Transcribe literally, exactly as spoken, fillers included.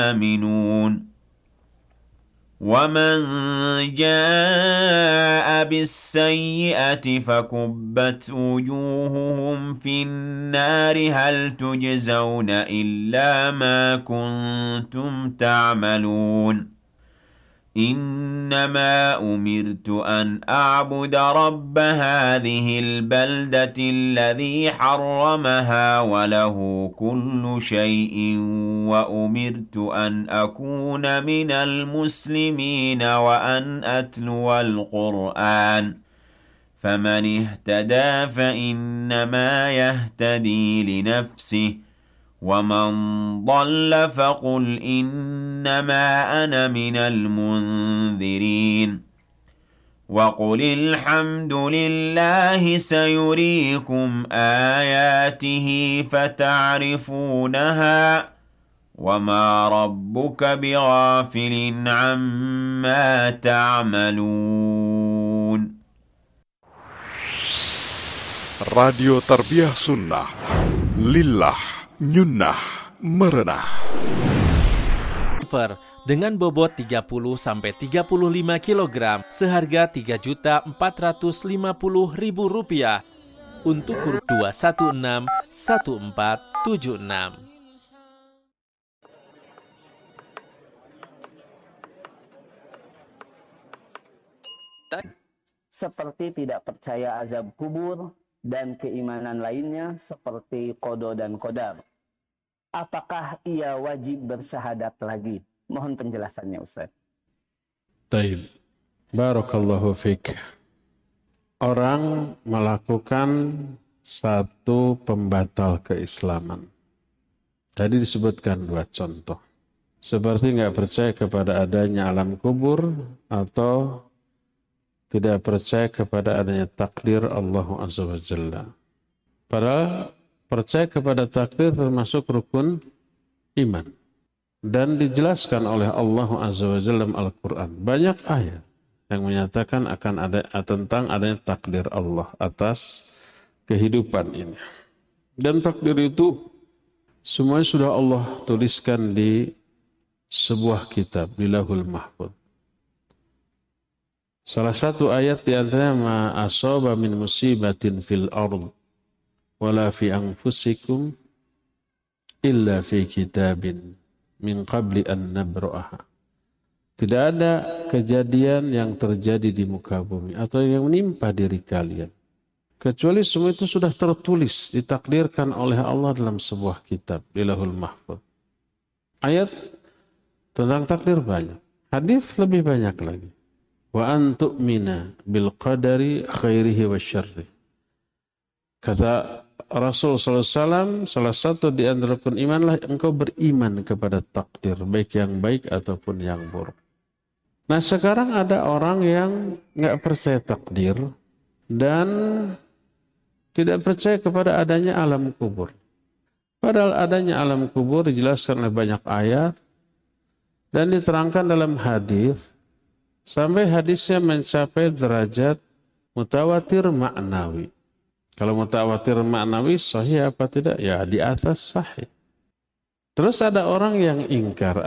آمنون ومن جاء بالسيئة فكبت وجوههم في النار هل تجزون إلا ما كنتم تعملون إنما أمرت أن أعبد رب هذه البلدة الذي حرمها وله كل شيء وأمرت أن أكون من المسلمين وأن أتلو القرآن فمن اهتدى فإنما يهتدي لنفسه ومن ضل فقل إنما أنا من المنذرين وقل الحمد لله سيريكم آياته فتعرفونها وما ربك بغافل عما تعملون. Radio Tarbiyah Sunnah Lillah Nyunnah Merenah dengan bobot tiga puluh sampai tiga puluh lima kilogram seharga tiga juta empat ratus lima puluh ribu rupiah untuk grup dua satu enam satu empat tujuh enam. Seperti tidak percaya azab kubur dan keimanan lainnya seperti qada dan qadar. Apakah ia wajib bersyahadat lagi? Mohon penjelasannya, Ustaz. Baik. Barakallahu fiik. Orang melakukan satu pembatal keislaman. Tadi disebutkan dua contoh. Seperti nggak percaya kepada adanya alam kubur atau tidak percaya kepada adanya takdir Allah Azza wa Jalla. Padahal percaya kepada takdir termasuk rukun iman. Dan dijelaskan oleh Allah Azza wa Jalla dalam Al-Quran. Banyak ayat yang menyatakan akan ada tentang adanya takdir Allah atas kehidupan ini. Dan takdir itu semuanya sudah Allah tuliskan di sebuah kitab, di Lauhul Mahfuz. Salah satu ayat di antaranya ma asaba min musibatin fil ard wala fi anfusikum illa fi kitabin min qabli an nabra'aha. Tidak ada kejadian yang terjadi di muka bumi atau yang menimpa diri kalian kecuali semua itu sudah tertulis, ditakdirkan oleh Allah dalam sebuah kitab di Lauhul Mahfuz. Ayat tentang takdir banyak, hadis lebih banyak lagi. Wa an tu'mina bil qadari khairihi wa syarri. Kata Rasul sallallahu alaihi wasallam, salah satu di antara rukun imanlah engkau beriman kepada takdir, baik yang baik ataupun yang buruk. Nah, sekarang ada orang yang enggak percaya takdir dan tidak percaya kepada adanya alam kubur. Padahal adanya alam kubur dijelaskan oleh banyak ayat dan diterangkan dalam hadis. Sampai hadisnya mencapai derajat mutawatir maknawi. Kalau mutawatir maknawi sahih apa tidak? Ya di atas sahih. Terus ada orang yang ingkar.